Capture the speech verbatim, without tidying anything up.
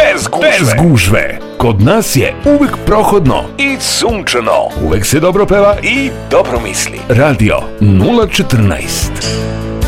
bez gužve. Bez gužve. Kod nas je uvek prohodno I sunčano. Uvek se dobro peva I dobro misli. Radio nula četrnaest.